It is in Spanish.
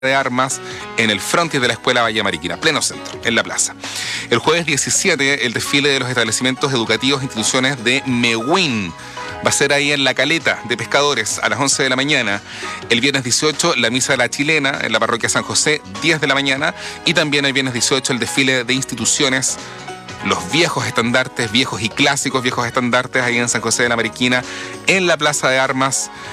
de armas en el frontis de la Escuela Valle Mariquina, pleno centro, en la plaza. El jueves 17, el desfile de los establecimientos educativos e instituciones de Mewin. Va a ser ahí en La Caleta de Pescadores a las 11 de la mañana. El viernes 18, la misa de la chilena en la parroquia San José, 10 de la mañana. Y también el viernes 18, el desfile de instituciones, los viejos estandartes, viejos y clásicos viejos estandartes ahí en San José de la Mariquina, en la Plaza de Armas.